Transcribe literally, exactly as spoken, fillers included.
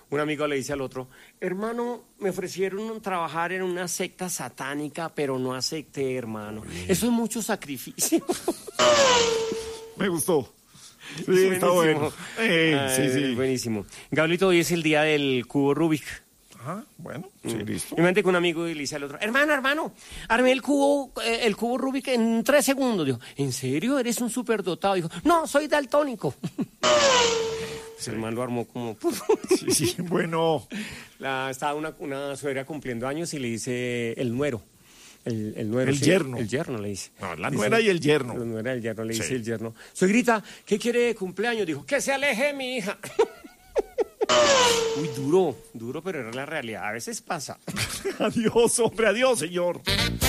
un amigo le dice al otro, hermano, me ofrecieron trabajar en una secta satánica, pero no acepté, hermano. Eso es mucho sacrificio. Me gustó. Sí, Es está buenísimo. bueno. Eh, Ay, sí, sí. Buenísimo. Gablito, hoy es el día del cubo Rubik. Ajá, bueno, sí, listo. Me mandé con un amigo y le dice al otro, hermano, hermano, armé el cubo, eh, el cubo Rubik en tres segundos. Dijo, ¿en serio? ¿Eres un superdotado? Dijo, no, soy daltónico. Pues el man lo armó como... Sí, sí, bueno. La, estaba una, una suegra cumpliendo años y le dice el nuero. El, el nuero. El sí, yerno. El yerno le dice. No, la Dice, nuera y el yerno. La nuera y el yerno le Sí. dice el yerno. Suegrita, ¿qué quiere de cumpleaños? Dijo, que se aleje de mi hija. Uy, duro, duro, pero era la realidad. A veces pasa. Adiós, hombre, adiós, señor.